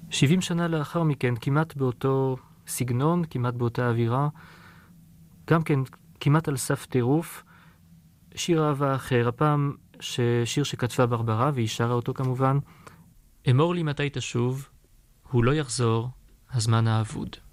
70 שנה לאחר מכן, כמעט באותו סגנון, כמעט באותה אווירה, גם כן כמעט על סף טירוף, שיר אהבה אחר, הפעם שיר שכתבה ברברה, והיא שרה אותו כמובן, אמור לי מתי תשוב, הוא לא יחזור, הזמן האבוד.